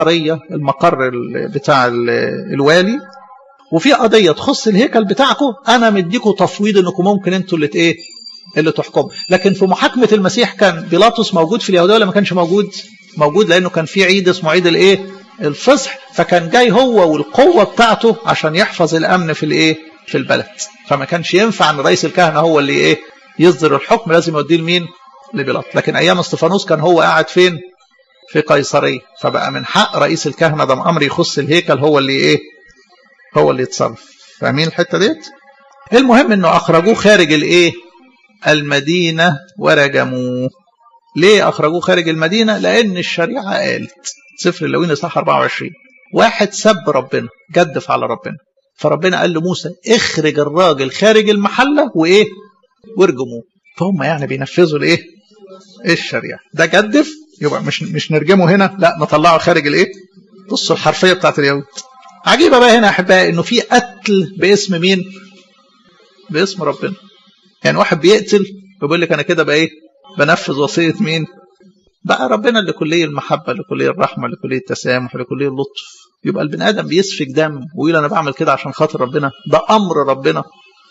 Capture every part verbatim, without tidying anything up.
قرية المقر بتاع الوالي، وفي قضية تخص الهيكل بتاعكم، أنا مديكم تفويض إنكم ممكن أنتوا اللي إيه اللي تحكموا. لكن في محاكمة المسيح كان بيلاطس موجود في اليهودية ولا ما كانش موجود؟ موجود، لأنه كان في عيد اسمه عيد الإيه الفصح، فكان جاي هو والقوة بتاعته عشان يحفظ الأمن في الإيه في البلد. فما كانش ينفع أن رئيس الكهنة هو اللي إيه يصدر الحكم، لازم يوديه لمين؟ لبيلاطس. لكن أيام استفانوس كان هو قاعد فين؟ في قيصرية، فبقى من حق رئيس الكهنة ده أمر يخص الهيكل هو اللي إيه هو اللي يتصرف. فاهمين الحتة ديت؟ المهم إنه أخرجوه خارج الإيه المدينة ورجموه. ليه أخرجوه خارج المدينة؟ لأن الشريعة قالت سفر اللاويين اصحاح أربعة وعشرين واحد سب ربنا جدف على ربنا، فربنا قال لموسى اخرج الراجل خارج المحلة وإيه وارجموه. فهم يعني بينفذوا الإيه الشريعة. ده جدف يبقى مش مش نرجمه هنا، لا نطلعه خارج الإيه. بصوا الحرفية بتاعت اليهود عجيبة بقى هنا أحبائي، إنه في قتل باسم مين؟ باسم ربنا. يعني واحد بيقتل بيقول لك أنا كده بقى إيه بنفذ وصية مين؟ بقى ربنا اللي كلية المحبة، اللي كلية الرحمة، اللي كلية التسامح، اللي كلية اللطف. يبقى البني آدم بيسفك دم ويقول أنا بعمل كده عشان خاطر ربنا، ده أمر ربنا.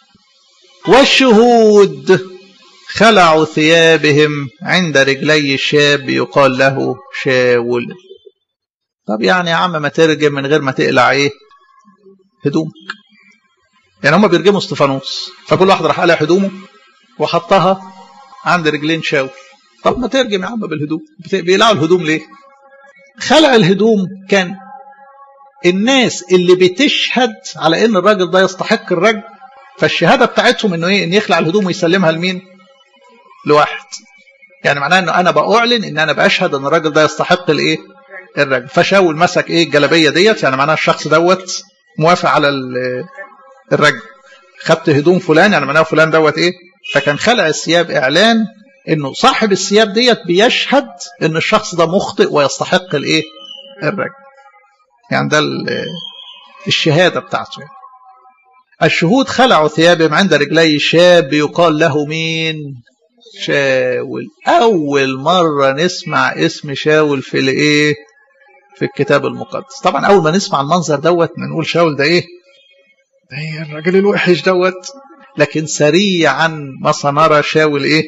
والشهود خلعوا ثيابهم عند رجلي الشاب يقال له شاول. طب يعني يا عم ما ترجم من غير ما تقلع ايه هدومك. يعني هم بيرجموا استفانوس، فكل واحد راح قلع هدومه وحطها عند رجلين شاول. طب ما ترجم يا عم بالهدوم، بيقلعوا الهدوم ليه؟ خلع الهدوم كان الناس اللي بتشهد على ان الراجل ده يستحق الرجم، فالشهاده بتاعتهم انه ايه ان يخلع الهدوم ويسلمها لمين؟ لواحد. يعني معناه انه انا باعلن ان انا باشهد ان الراجل ده يستحق الايه الرجم. فشاول مسك ايه الجلابيه ديت، يعني معناها الشخص دوت موافق على الرجم. خدت هدوم فلان يعني معناها فلان دوت ايه. فكان خلع الثياب اعلان انه صاحب الثياب ديت بيشهد ان الشخص ده مخطئ ويستحق الايه الرجم. يعني ده الشهاده بتاعته. يعني الشهود خلعوا ثيابهم عند رجلي شاب يقال له مين؟ شاول. اول مره نسمع اسم شاول في الايه في الكتاب المقدس. طبعا اول ما نسمع المنظر دوت نقول شاول ده ايه ده ايه الراجل الوحش دوت. لكن سريعا ما سنرى شاول ايه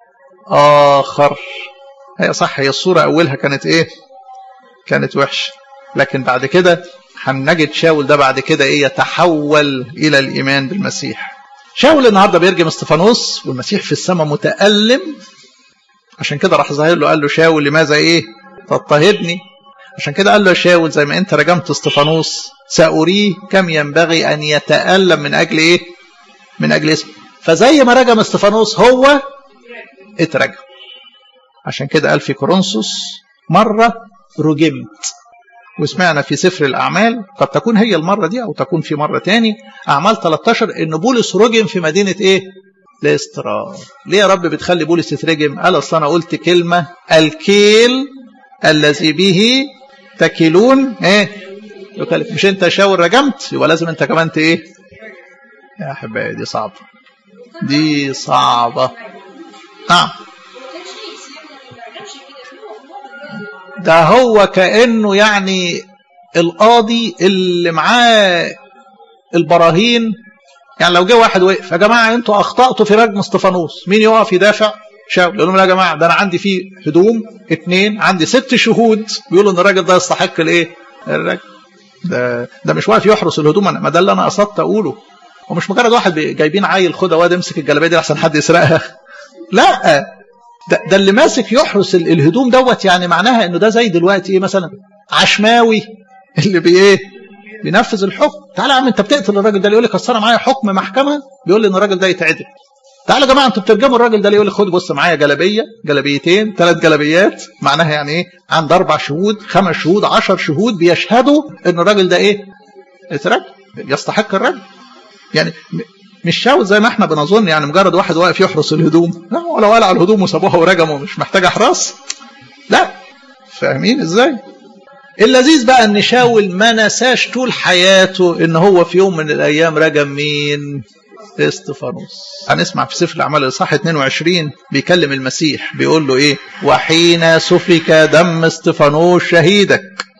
اخر. هي صح، هي الصوره اولها كانت ايه كانت وحشه، لكن بعد كده هنجد شاول ده بعد كده ايه يتحول الى الايمان بالمسيح. شاول النهارده بيرجم استفانوس والمسيح في السماء متألم، عشان كده راح ظاهر له قال له شاول لماذا ايه تضطهدني. عشان كده قال له شاول زي ما انت رجمت استفانوس سأريه كم ينبغي ان يتألم من اجل ايه من اجل اسمه. فزي ما رجم استفانوس هو اترجم. عشان كده قال في كورنثوس مره رجمت. وسمعنا في سفر الأعمال قد تكون هي المرة دي أو تكون في مرة تاني أعمال ثلاثة عشر إن بولس رجم في مدينة إيه لإسترا. ليه يا رب بتخلي بولس يترجم؟ قال أصلا أنا قلت كلمة الكيل الذي به تكيلون إيه يكلف. مش أنت شاول رجمت يبقى لازم أنت كمان إيه يا أحبائي. دي صعبة دي صعبة. نعم ده هو كأنه يعني القاضي اللي معاه البراهين. يعني لو جه واحد وقف يا جماعة انتوا اخطأتوا في رجم استفانوس، مين يقف يدافع؟ شاول. يقول لهم يا جماعة ده انا عندي فيه هدوم اتنين، عندي ست شهود بيقولوا ان الراجل ده يستحق الايه الرجم. ده ده مش واقف يحرس الهدوم. ما ده اللي انا قصدت اقوله. ومش مجرد واحد جايبين عيل خدها واد امسك الجلابيه دي عشان حد يسرقها. لا ده, ده اللي ماسك يحرس الهدوم دوت. يعني معناها انه ده زي دلوقتي ايه مثلا عشماوي اللي بي ايه بينفذ الحكم. تعالى يا عم انت بتقتل الراجل ده، اللي يقول لك اصل انا معايا حكم محكمه بيقول لي ان الراجل ده يتعدم. تعالى يا جماعه انتوا بترجموا الراجل ده، اللي يقول لك خد بص معايا جلابيه جلابيتين ثلاث جلابيات. معناها يعني ايه عند اربع شهود خمس شهود عشر شهود بيشهدوا ان الراجل ده ايه اترجم يستحق الرجم. يعني مش شاول زي ما احنا بنظن، يعني مجرد واحد واقف يحرس الهدوم. لا ولو قلع الهدوم وسابوها ورجموا مش محتاج احراس. لا فاهمين ازاي؟ اللذيذ بقى ان شاول ما نساش طول حياته ان هو في يوم من الايام رجم مين؟ استفانوس. هنسمع في سفر الاعمال الاصحاح اثنين وعشرين بيكلم المسيح بيقول له ايه؟ وحين سفك دم استفانوس شهيدك